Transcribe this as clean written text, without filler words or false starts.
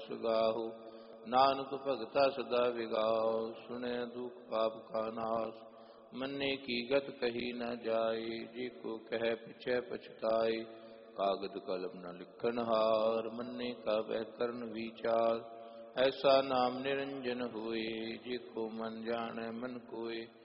जस गाहो। नानक भगता सदा विगाओ, सुने दुख पाप का नाश। मन्ने की गत कही न जाए, जे को कह पिछे पछताए। कागद कलम न लिखन हार, मन्ने का वह करन विचार। ऐसा नाम निरंजन होए, जे को मन जाने मन कोय।